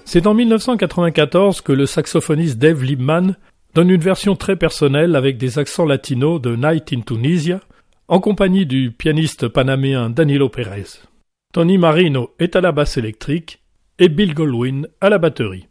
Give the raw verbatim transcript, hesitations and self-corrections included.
C'est en mille neuf cent quatre-vingt-quatorze que le saxophoniste Dave Liebman donne une version très personnelle avec des accents latinos de Night in Tunisia, en compagnie du pianiste panaméen Danilo Pérez. Tony Marino est à la basse électrique et Bill Goldwyn à la batterie.